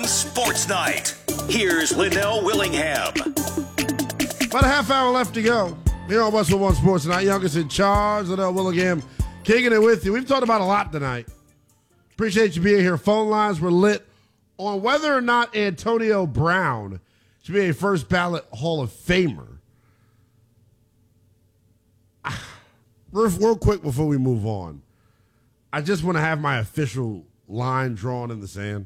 Sports Night. Here's Linnell Willingham. About a half hour left to go. Here on Westwood One Sports Night. Youngest in charge, Linnell Willingham, kicking it with you. We've talked about a lot tonight. Appreciate you being here. Phone lines were lit on whether or not Antonio Brown should be a first ballot Hall of Famer. Real quick before we move on, I just want to have my official line drawn in the sand.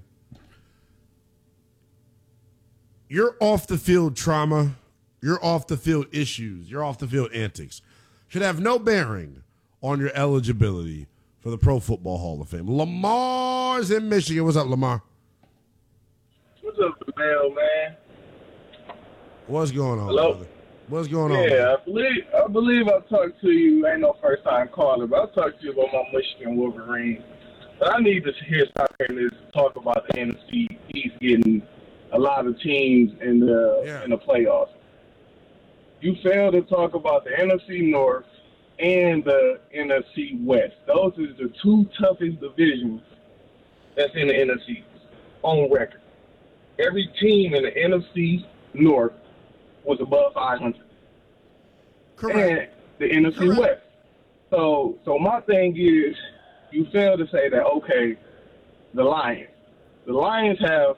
Your off-the-field trauma, your off-the-field issues, your off-the-field antics should have no bearing on your eligibility for the Pro Football Hall of Fame. Lamar's in Michigan. What's up, Lamar? What's up, Mel, man? What's going on, Hello? brother? What's going on? Yeah, I believe I talked to you. Ain't no first time caller, but I talked to you about my Michigan Wolverines. But I need to hear something is talk about the NFC East getting a lot of teams in the playoffs. You failed to talk about the NFC North and the NFC West. Those are the two toughest divisions that's in the NFC on record. Every team in the NFC North was above 500. Correct. And the NFC West. So my thing is, you fail to say that, okay, the Lions. The Lions have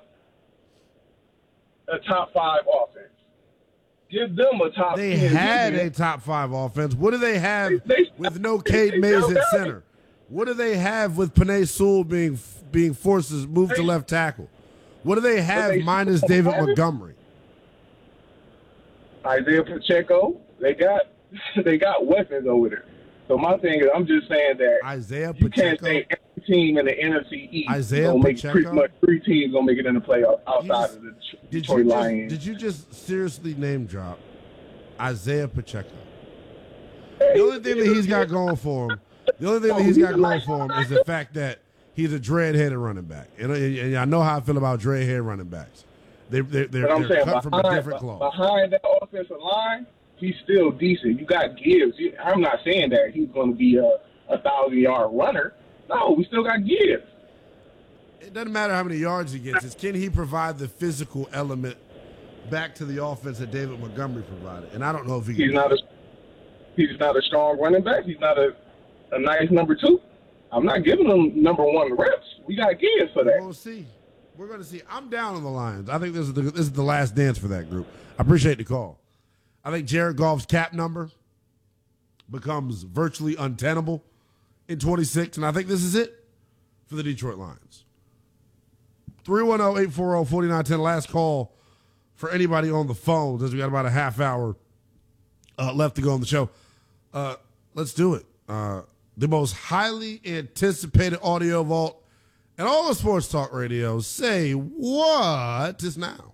a top 5 offense. Give them a top 10. They had a top 5 offense. What do they have with no Cade Mays at center? What do they have with Penei Sewell being forced to move to left tackle? What do they have minus David Montgomery? Isaiah Pacheco. They got weapons over there. So my thing is, I'm just saying that Isaiah you Pacheco. can't say every team in the NFC East Isaiah gonna make Pacheco? pretty much 3 teams gonna make it in the playoffs outside of the Detroit Lions. Did you just seriously name drop Isaiah Pacheco? The only thing that he's got going for him, is the fact that he's a dread-headed running back. And I know how I feel about dread-headed running backs. They're cut from a different cloth. Behind that offensive line, he's still decent. You got Gibbs. I'm not saying that he's going to be a 1,000-yard runner. No, we still got Gibbs. It doesn't matter how many yards he gets. It's can he provide the physical element back to the offense that David Montgomery provided? And I don't know if he can. He's not a strong running back. He's not a nice number 2. I'm not giving him number 1 reps. We got Gibbs for that. We'll see. We're going to see. I'm down on the Lions. I think this is the last dance for that group. I appreciate the call. I think Jared Goff's cap number becomes virtually untenable in 26, and I think this is it for the Detroit Lions. 310-840-4910, last call for anybody on the phone, as we got about a half hour left to go on the show. Let's do it. The most highly anticipated audio vault and all the sports talk radio. Say what is now.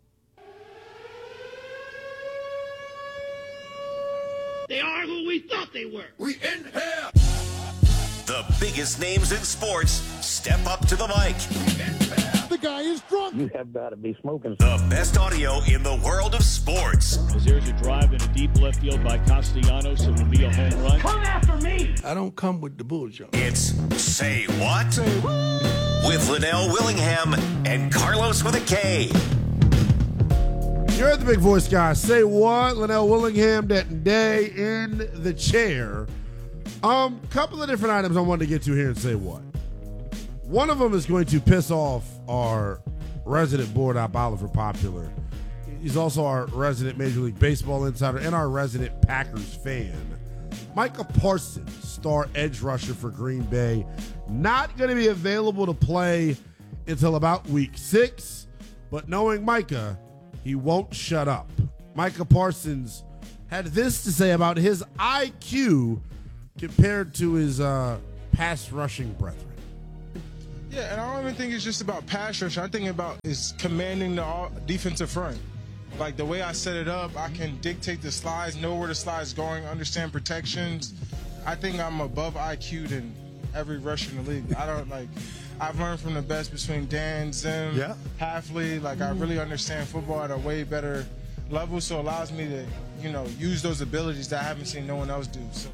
They are who we thought they were. We in here. The biggest names in sports step up to the mic. The guy is drunk. You have got to be smoking. The best audio in the world of sports. As there's a drive in a deep left field by Castellanos, it will be a home run. Come after me. I don't come with the bullshit. It's Say What? With Linnell Willingham and Carlos with a K. You're the big voice guy. Say what? Linnell Willingham that day in the chair. Couple of different items I wanted to get to here and say what. One of them is going to piss off our resident board op Oliver Popular. He's also our resident Major League Baseball insider and our resident Packers fan. Micah Parsons, star edge rusher for Green Bay, not going to be available to play until about week 6. But knowing Micah, he won't shut up. Micah Parsons had this to say about his IQ compared to his pass rushing brethren. Yeah, and I don't even think it's just about pass rush. I think about is commanding the defensive front. Like the way I set it up, I can dictate the slides, know where the slide's going, understand protections. I think I'm above IQ than every rusher in the league. I've learned from the best between Dan, Zim, Halfley. I really understand football at a way better level, so it allows me to, use those abilities that I haven't seen no one else do. So.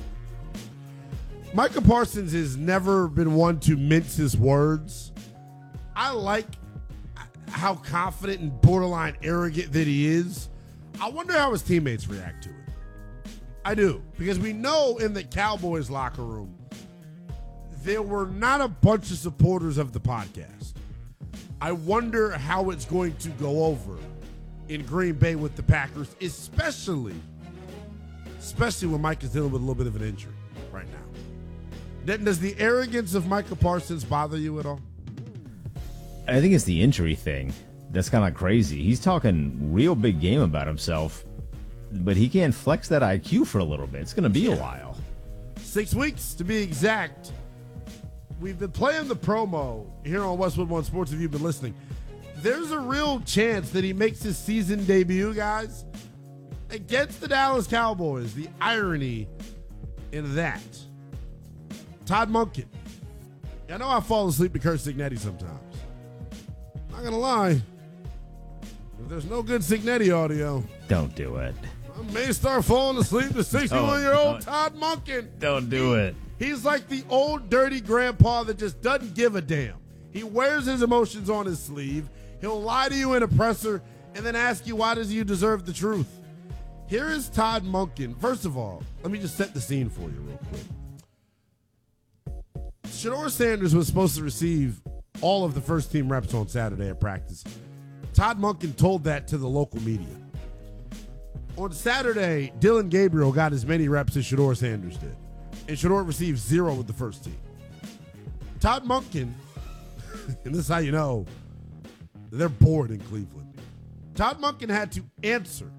Micah Parsons has never been one to mince his words. how confident and borderline arrogant that he is. I wonder how his teammates react to it. I do, because we know in the Cowboys locker room, there were not a bunch of supporters of the podcast. I wonder how it's going to go over in Green Bay with the Packers, especially when Mike is dealing with a little bit of an injury right now. Does the arrogance of Micah Parsons bother you at all? I think it's the injury thing that's kind of crazy. He's talking real big game about himself, but he can't flex that IQ for a little bit. It's going to be a while. 6 weeks to be exact. We've been playing the promo here on Westwood One Sports. If you've been listening, there's a real chance that he makes his season debut, guys, against the Dallas Cowboys. The irony in that. Todd Monken. I know I fall asleep to Kurt Signetti sometimes. Not going to lie. If there's no good Signetti audio, don't do it. I may start falling asleep to 61-year-old Todd Monken. Don't do it. He's like the old dirty grandpa that just doesn't give a damn. He wears his emotions on his sleeve. He'll lie to you in a presser and then ask you, why does you deserve the truth? Here is Todd Monken. First of all, let me just set the scene for you real quick. Shedeur Sanders was supposed to receive all of the first team reps on Saturday at practice. Todd Monken told that to the local media. On Saturday, Dylan Gabriel got as many reps as Shedeur Sanders did, and Shedeur received 0 with the first team. Todd Monken, and this is how you know they're bored in Cleveland. Todd Monken had to answer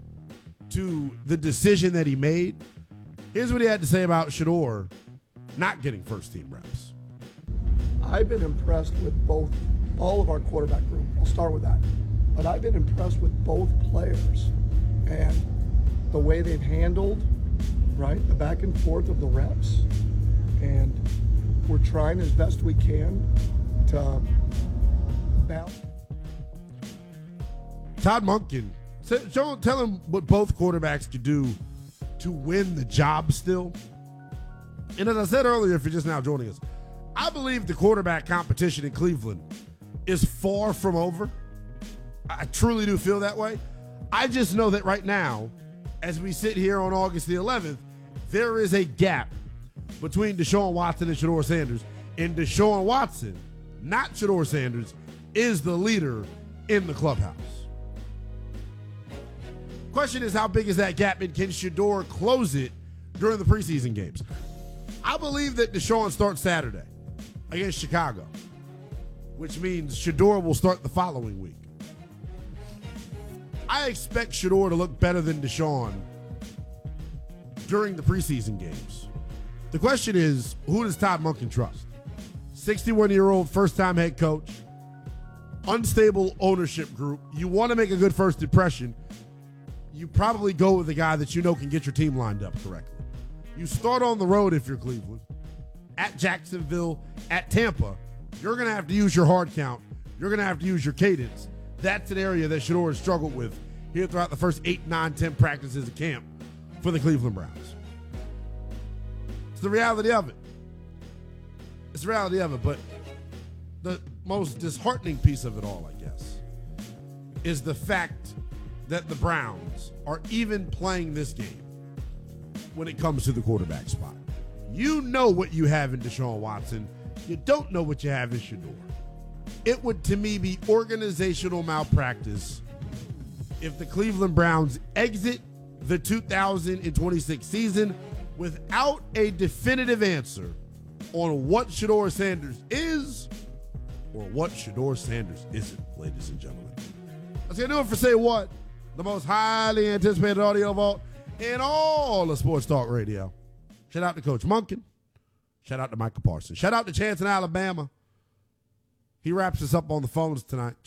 to the decision that he made. Here's what he had to say about Shedeur not getting first team reps. I've been impressed with all of our quarterback group. I'll start with that. But I've been impressed with both players and the way they've handled, right, the back and forth of the reps. And we're trying as best we can to balance. Todd Monken, tell him what both quarterbacks could do to win the job still. And as I said earlier, if you're just now joining us, I believe the quarterback competition in Cleveland is far from over. I truly do feel that way. I just know that right now, as we sit here on August the 11th, there is a gap between Deshaun Watson and Shedeur Sanders. And Deshaun Watson, not Shedeur Sanders, is the leader in the clubhouse. Question is, how big is that gap, and can Shedeur close it during the preseason games? I believe that Deshaun starts Saturday against Chicago, which means Shedeur will start the following week. I expect Shedeur to look better than Deshaun during the preseason games. The question is, who does Todd Monken trust? 61-year-old first-time head coach, unstable ownership group. You want to make a good first impression, you probably go with the guy that you know can get your team lined up correctly. You start on the road if you're Cleveland, at Jacksonville, at Tampa. You're going to have to use your hard count. You're going to have to use your cadence. That's an area that Shedeur has struggled with here throughout the first 8, 9, 10 practices of camp for the Cleveland Browns. It's the reality of it. It's the reality of it, but the most disheartening piece of it all, I guess, is the fact that the Browns are even playing this game when it comes to the quarterback spot. You know what you have in Deshaun Watson. You don't know what you have in Shedeur. It would, to me, be organizational malpractice if the Cleveland Browns exit the 2026 season without a definitive answer on what Shedeur Sanders is or what Shedeur Sanders isn't, ladies and gentlemen. That's going to do it for Say What, the most highly anticipated audio vault in all of Sports Talk Radio. Shout out to Coach Monken. Shout out to Micah Parsons. Shout out to Chance in Alabama. He wraps us up on the phones tonight.